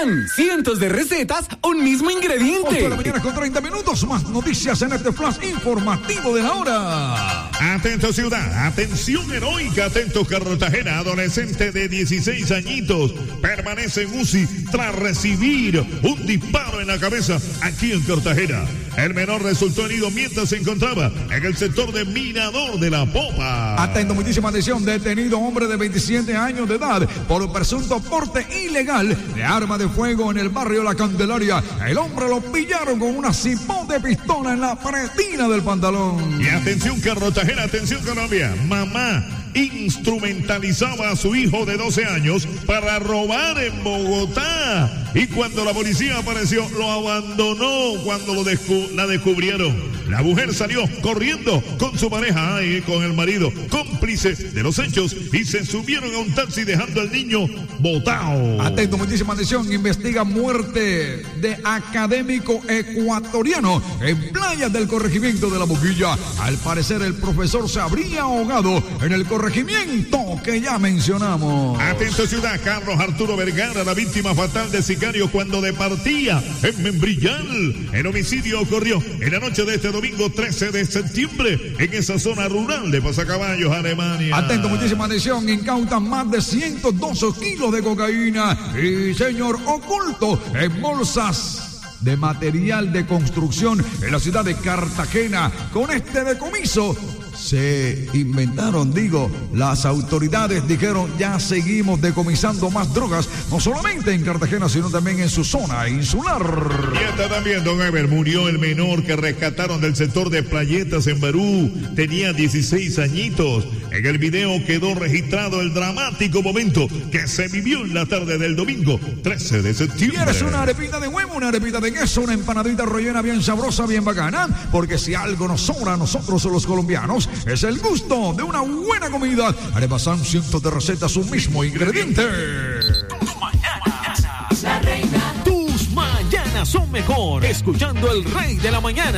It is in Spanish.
Atención, cientos de recetas, un mismo ingrediente. 8 de la mañana con 30 minutos, más noticias en este flash informativo de la hora. Atento ciudad, atención heroica, atento Cartagena, adolescente de 16 añitos, permanece en UCI tras recibir un disparo en la cabeza aquí en Cartagena. El menor resultó herido mientras se encontraba en el sector de Mirador de la Popa. Atento, muchísima atención, detenido hombre de 27 años de edad por presunto porte ilegal de arma de fuego en el barrio La Candelaria. El hombre lo pillaron con una cipote de pistola en la pretina del pantalón. Y atención Cartagena, atención Colombia, mamá instrumentalizaba a su hijo de 12 años para robar en Bogotá. Y cuando la policía apareció, lo abandonó cuando la descubrieron. La mujer salió corriendo con su pareja y con el marido, cómplice de los hechos, y se subieron a un taxi dejando al niño botado. Atento, muchísima atención, investiga muerte de académico ecuatoriano en playas del corregimiento de La Boquilla. Al parecer el profesor se habría ahogado en el corregimiento que ya mencionamos. Atento ciudad, Carlos Arturo Vergara, la víctima fatal de sicario cuando departía en Membrillal. El homicidio ocurrió en la noche de este domingo 13 de septiembre en esa zona rural de Pasacaballos, Alemania. Atento, muchísima atención, incautan más de 112 kilos de cocaína y señor oculto en bolsas de material de construcción en la ciudad de Cartagena. Con este decomiso se inventaron, las autoridades dijeron, ya seguimos decomisando más drogas, no solamente en Cartagena, sino también en su zona insular. Y está también, don Ever, murió el menor que rescataron del sector de Playetas en Barú. Tenía 16 añitos. En el video quedó registrado el dramático momento que se vivió en la tarde del domingo 13 de septiembre. ¿Quieres una arepita de huevo, una arepita de queso, una empanadita rellena bien sabrosa, bien bacana? Porque si algo nos sobra a nosotros los colombianos, es el gusto de una buena comida. Arepasan cientos de recetas, un mismo ingrediente. Tus mañanas son mejor escuchando el Rey de la Mañana.